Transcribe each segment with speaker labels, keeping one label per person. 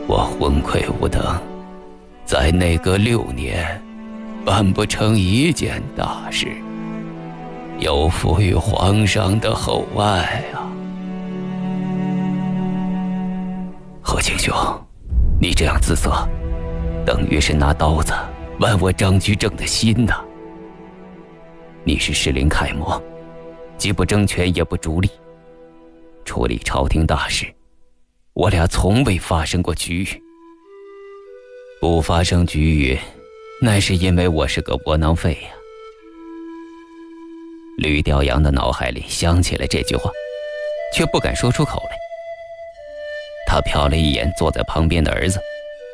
Speaker 1: 我昏聩无能，在内阁6年，办不成一件大事，有负于皇上的厚爱啊。侯卿兄，你这样自责，等于是拿刀子剜我张居正的心呐。你是士林楷模，既不争权也不逐利，处理朝廷大事，我俩从未发生过局域。不发生局域，乃是因为我是个窝囊废呀。吕调阳的脑海里想起了这句话，却不敢说出口来。他瞟了一眼坐在旁边的儿子，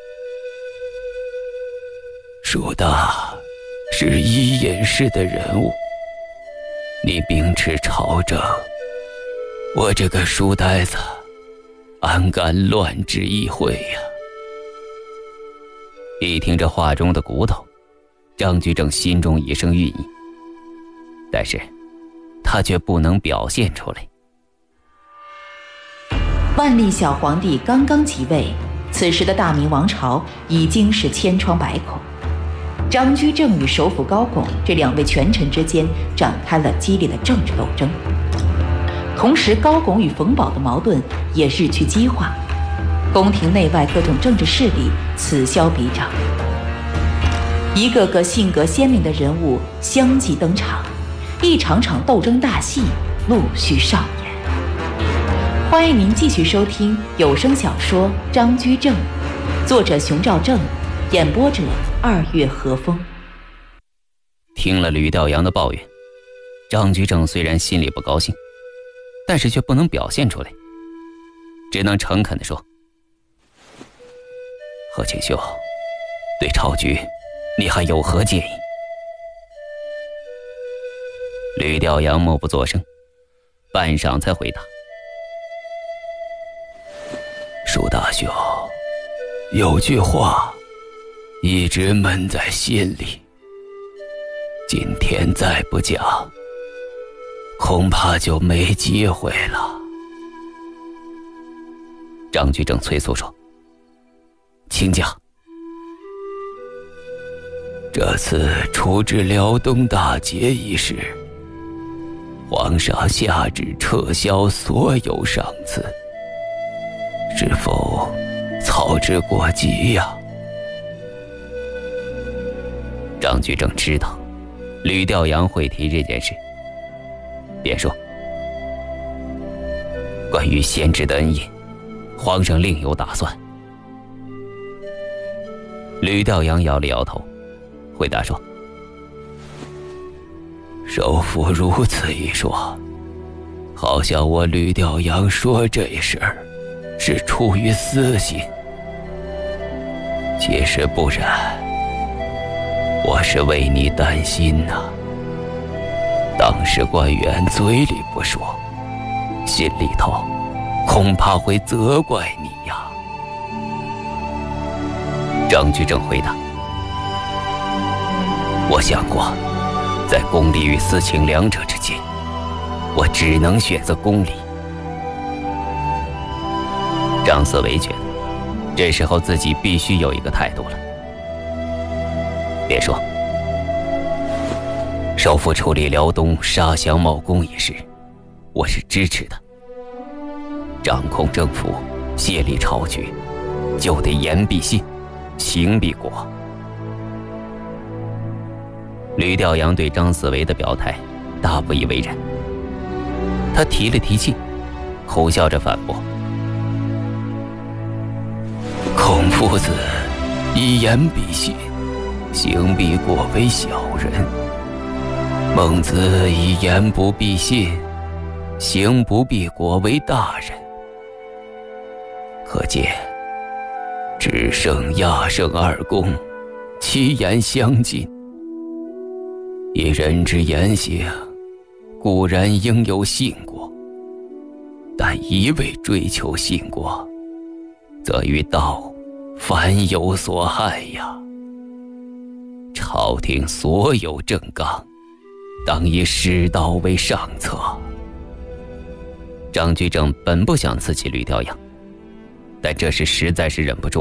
Speaker 1: 蜀大是伊尹式的人物，你秉持朝政，我这个书呆子安敢乱之议会呀？一听这话中的骨头，张居正心中一生寓意，但是他却不能表现出来。
Speaker 2: 万历小皇帝刚刚即位，此时的大明王朝已经是千疮百孔。张居正与首辅高拱这2位权臣之间展开了激烈的政治斗争，同时高拱与冯保的矛盾也日趋激化，宫廷内外各种政治势力此消彼长，一个个性格鲜明的人物相继登场，一场场斗争大戏陆续上演。欢迎您继续收听有声小说《张居正》，作者熊兆正，演播者2月和风。
Speaker 1: 听了吕调阳的抱怨，张居正虽然心里不高兴，但是却不能表现出来，只能诚恳地说：何卿兄，对朝局你还有何建议？吕调阳默不作声，半晌才回答：舒大兄，有句话一直闷在心里，今天再不讲，恐怕就没机会了。张居正催促说：请讲。这次处置辽东大捷一事，皇上下旨撤销所有赏赐，是否操之过急呀？张居正知道吕调阳会提这件事，便说：关于先知的恩义，皇上另有打算。吕调阳摇了摇头，回答说：首辅如此一说，好像我吕调阳说这事儿是出于私心，其实不然，我是为你担心呐。当时官员嘴里不说，心里头恐怕会责怪你呀。张居正回答：我想过，在公理与私情2者之间，我只能选择公理。张思维觉得这时候自己必须有一个态度了，便说：首辅处理辽东杀降冒功一事，我是支持的。掌控政府，协理朝局，就得言必信，行必果。吕调阳对张思维的表态大不以为然，他提了提气，苦笑着反驳：孔夫子以言必信，行必果为小人；孟子以言不必信，行不必果为大人。可见至圣亚圣2公，其言相近。以人之言行，固然应有信果，但一味追求信果，则于道反有所害呀。朝廷所有政纲，当以师道为上策。张居正本不想刺激吕调阳，但这时实在是忍不住。